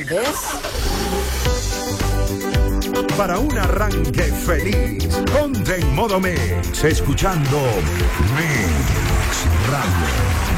tardes. Para un arranque feliz, ponte en modo Mix, escuchando Mix Radio.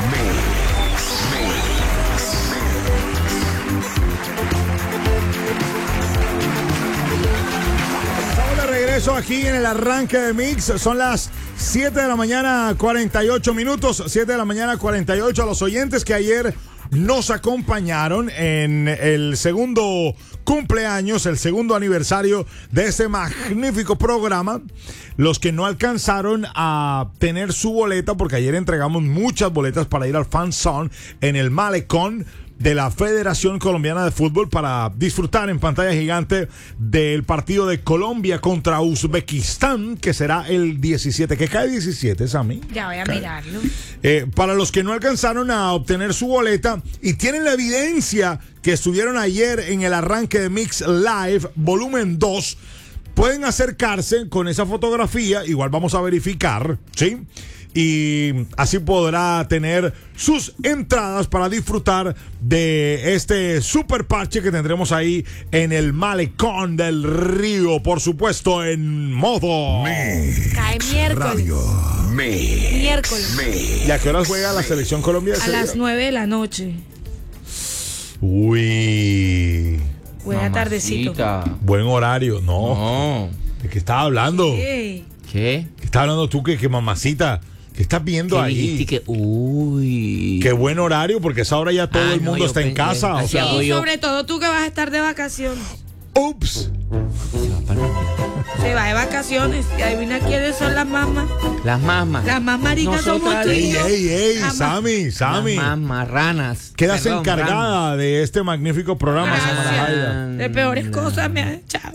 Estamos de regreso aquí en el arranque de Mix. Son las 7 de la mañana, 48 minutos. 7 de la mañana, 48. A los oyentes que ayer nos acompañaron en el segundo cumpleaños, el segundo aniversario de este magnífico programa. Los que no alcanzaron a tener su boleta, porque ayer entregamos muchas boletas para ir al Fan Zone en el Malecón de la Federación Colombiana de Fútbol para disfrutar en pantalla gigante del partido de Colombia contra Uzbekistán, que será el 17. ¿Qué cae 17, Sammy? Ya voy a mirarlo. Para los que no alcanzaron a obtener su boleta y tienen la evidencia que estuvieron ayer en el arranque de Mix Live, volumen 2, pueden acercarse con esa fotografía, igual vamos a verificar, ¿sí? Y así podrá tener sus entradas para disfrutar de este super parche que tendremos ahí en el Malecón del Río, por supuesto en modo Cae miércoles. Miércoles. ¿Y a qué horas juega la selección colombiana? A las 9 de la noche. Uy, Juega tardecito. buen horario. No. ¿De qué estás hablando? ¿Qué? ¿Qué? ¿Qué estás hablando tú? Que mamacita? ¿Qué estás viendo ¿Qué ahí? dijiste que uy? Qué buen horario, porque a esa hora ya todo el mundo está en casa. O sea, hago Y yo. sobre todo tú que vas a estar de vacaciones. ups. Se va de vacaciones. Y adivina quiénes son las mamás. Las mamás. Las más maricas somos Nosotras, tú y yo. Ey, Las Sammy. Las mamás, ranas. Quedas Perdón, encargada de este magnífico programa, Gracias. Samara Jaida. De peores cosas me han echado.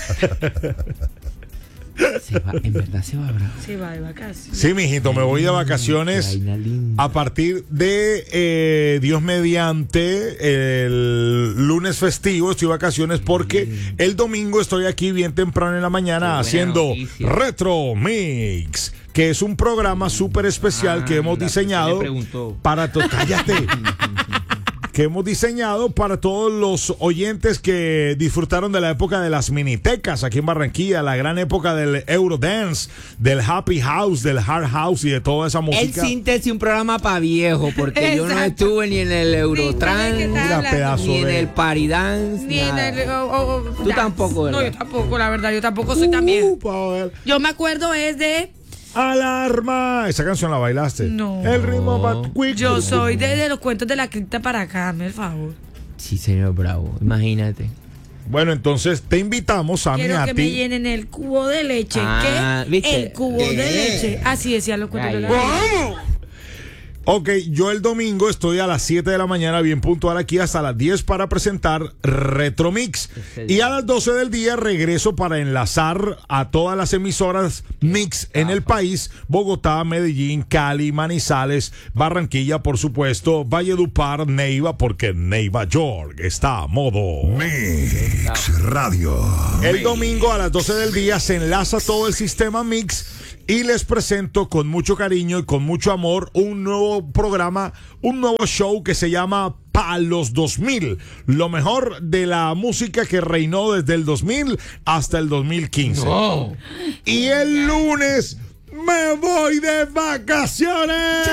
En verdad se va a bravo. Se va de vacaciones. Sí, mijito, me voy de vacaciones Vaina linda. a partir de Dios mediante el lunes festivo. Estoy de vacaciones porque el domingo estoy aquí bien temprano en la mañana Qué buena haciendo noticia. Retro Mix, que es un programa súper especial que hemos la diseñado persona le preguntó. para cállate. Que hemos diseñado para todos los oyentes que disfrutaron de la época de las minitecas aquí en Barranquilla, la gran época del Eurodance, del Happy House, del Hard House y de toda esa El música. síntesis un programa para viejo, porque yo no Exacto. estuve ni en el Eurotrans, Ni Mira, hablando. pedazo ni en de... el Party Dance, Ni en nada. el. Tú tampoco, ¿verdad? No, yo tampoco, la verdad. Yo tampoco soy tan vieja. Pa' ver. Yo me acuerdo es de. Alarma. Esa canción la bailaste. No. El ritmo va quick. Yo soy de los cuentos de la cripta para acá, hazme el favor. Sí, señor Bravo, imagínate. Bueno, entonces te invitamos a mí, Quiero a que me ti. llenen el cubo de leche. Ah, ¿Qué? ¿viste? El cubo de leche. Así decían los cuentos de la Ay, cripta. Ok, yo el domingo estoy a las 7 de la mañana, bien puntual aquí, hasta las 10 para presentar Retro Mix. Y a las 12 del día regreso para enlazar a todas las emisoras Mix en el país: Bogotá, Medellín, Cali, Manizales, Barranquilla, por supuesto, Valledupar, Neiva, porque Neiva York está a modo Mix Radio. el domingo a las 12 del día se enlaza todo el sistema Mix y les presento con mucho cariño y con mucho amor un nuevo programa, un nuevo show que se llama Palos 2000. Lo mejor de la música que reinó desde el 2000 hasta el 2015. No. Y el lunes me voy de vacaciones.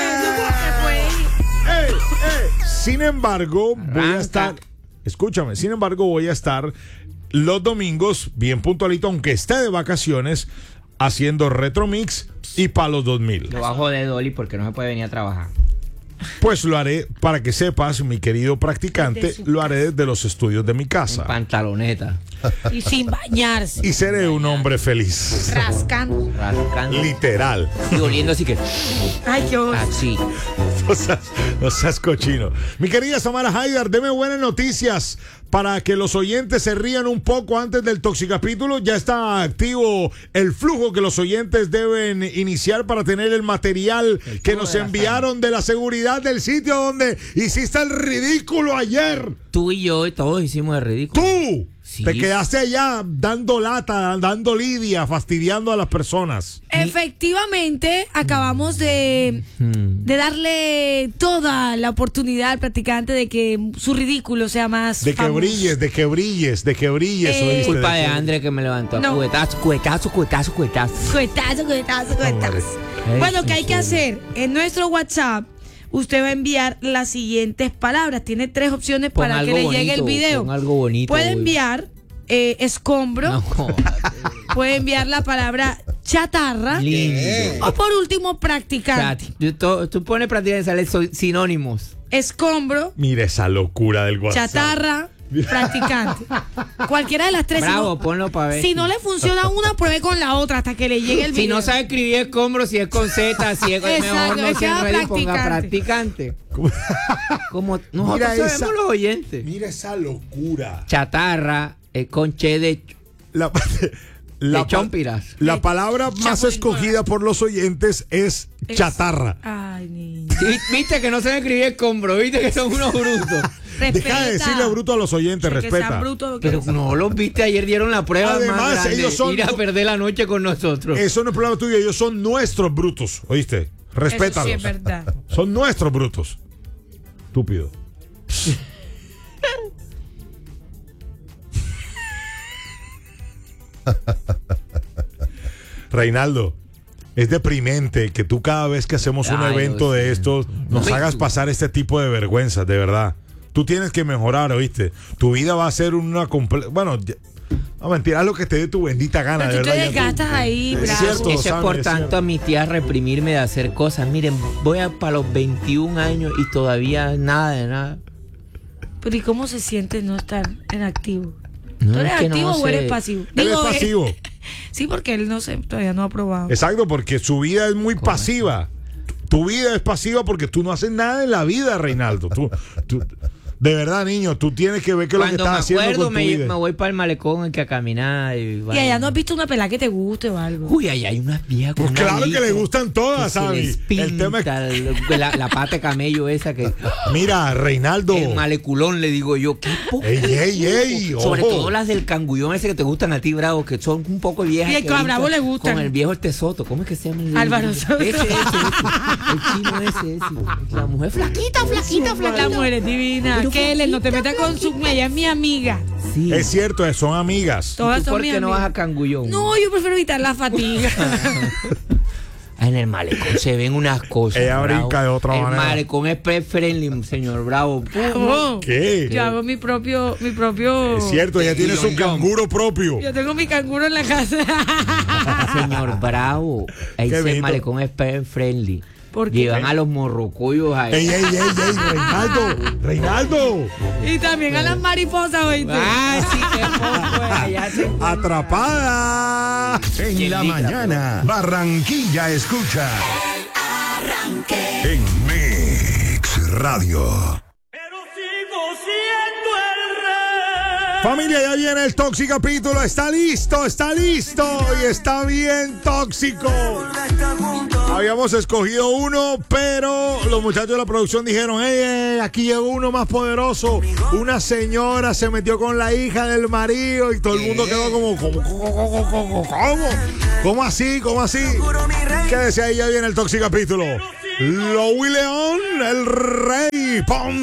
¡Ey, ey! Sin embargo, voy a Arranca. estar... Escúchame, sin embargo, voy a estar los domingos, bien puntualito, aunque esté de vacaciones, haciendo Retro Mix y Palos 2000. Lo bajo de Dolly porque no se puede venir a trabajar. Pues lo haré, para que sepas, mi querido practicante, Desde su lo haré desde los estudios de mi En casa. pantaloneta. Y sin bañarse. Y seré un hombre feliz. Rascando. Rascando. Literal. Y oliendo así que. Ay, qué oso. Así. No seas cochino. Mi querida Samara Haidar, deme buenas noticias para que los oyentes se rían un poco antes del Toxicapítulo. Ya está activo el flujo que los oyentes deben iniciar para tener el material que nos enviaron de la seguridad. publicidad del sitio donde hiciste el ridículo ayer. Tú y yo todos hicimos el ridículo. ¡Tú! Sí. Te quedaste allá dando lata, dando lidia, fastidiando a las personas. Efectivamente, acabamos de darle toda la oportunidad al practicante de que su ridículo sea más De que famoso. brilles, de que brilles, de que brilles. ¿oíste? Culpa De de que- André que me levantó. No. Cuetazo. Cuetazo. Ay, Bueno, ¿qué hay sí, que sí. hacer? En nuestro WhatsApp, usted va a enviar las siguientes palabras. Tiene 3 opciones Pon para que algo le llegue el bonito, video. pon algo bonito, Puede güey. enviar escombro, No, puede enviar la palabra chatarra lindo. o por último practicante. Tú pones práctica y sale sinónimos. Escombro, Mira esa locura del WhatsApp. chatarra, practicante. Cualquiera de las 3. Bravo, ponlo para ver. Si no le funciona una, pruebe con la otra hasta que le llegue el video. Si no sabe escribir escombro, si es con Z, si es con Exacto, mejor no es que se haga enrede y ponga practicante. practicante. Como nosotros Mira sabemos esa- los oyentes. Mira esa locura. Chatarra, con che de La, la, de chompiras. la palabra más Chapulín escogida por los oyentes es chatarra. Ay, niño. Viste que no saben escribir escombro, viste que son unos brutos. Deja de decirle bruto a los oyentes, Que respeta. sean brutos lo que Pero no los viste, ayer dieron la prueba Además, más grande, ellos son- ir a perder la noche con nosotros. Eso no es problema tuyo, ellos son nuestros brutos, ¿oíste? Respétalos. Eso sí es verdad. Son nuestros brutos. Estúpido. Reinaldo, es deprimente que tú cada vez que hacemos un Ay, evento Dios de mío. estos nos No, hagas tú. pasar este tipo de vergüenzas, de verdad. Tú tienes que mejorar, ¿oíste? Tu vida va a ser una bueno, no mentira, haz lo que te dé tu bendita gana, Pero de tú te verdad. ya desgastas ahí, Es bravo. cierto. Eso es Sammy, por es tanto cierto. a mi tía reprimirme de hacer cosas. Miren, voy a para los 21 años y todavía nada de nada. Pero ¿y cómo se siente no estar en activo? No, ¿Tú eres es que no activo o sé. eres pasivo? Él es Digo, pasivo. sí, porque él todavía no ha probado. Exacto, porque su vida es muy pasiva. Tu vida es pasiva porque tú no haces nada en la vida, Reinaldo. De verdad, niño, tú tienes que ver qué es lo que Cuando estás me haciendo acuerdo, con tu me vida. voy para el malecón que a caminar. Y allá no has visto una pelada que te guste o algo. Uy, allá hay unas viejas con Pues una claro que liga le gustan todas, que se Sammy. les El tema es pinta la pata de camello esa que... mira, Reinaldo. El maleculón, le digo yo. ¿Qué poco? Ey, Sobre ojo. todo las del cangullón ese que te gustan a ti, Bravo, que son un poco viejas. Y el que que a Bravo brincan le gustan. Con el viejo este Soto. ¿Cómo es que se llama? Álvaro Soto. Ese. El chino ese. La mujer flaquita. La mujer es divina. Pero Kelly, no te flaquita, metas con su... Ella es mi amiga. Sí. Es cierto, son amigas. Todas ¿Tú son por mis qué no vas a amigas. cangullón? No, yo prefiero evitar la fatiga. En el malecón se ven unas cosas. Ella Bravo. brinca de otra manera. El malecón es pet friendly, señor Bravo. Oh, ¿Qué? yo hago mi propio... Es cierto, ella tiene su canguro propio. Yo tengo mi canguro en la casa. Señor Bravo. Ahí Qué el bonito. malecón es pet friendly. ¿Por qué? Llevan a los morrocoyos ahí. Ey, Reinaldo. Y también a las mariposas, ¿oíste? Ah, sí, qué poco. Allá se... Atrapada en la mañana. Barranquilla escucha. En Mix Radio. Familia, ya viene el Tóxico capítulo. Está listo y está bien tóxico. Habíamos escogido uno, pero los muchachos de la producción dijeron: aquí llegó uno más poderoso. Una señora se metió con la hija del marido y todo el mundo quedó como ¿cómo así? Quédese ahí, ya viene el Tóxico capítulo. Louis León, el rey. ¡Pum!